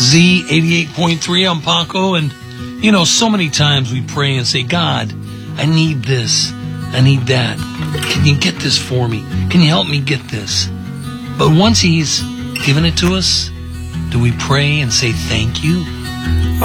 Z88.3, I'm Paco, and so many times we pray and say, God, I need this, I need that. Can you get this for me? Can you help me get this? But once He's given it to us, do we pray and say thank you?